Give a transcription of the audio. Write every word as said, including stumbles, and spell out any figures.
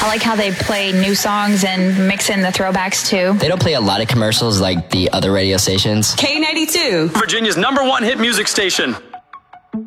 I like how they play new songs and mix in the throwbacks too. They don't play a lot of commercials like the other radio stations. K ninety-two, Virginia's number one hit music station.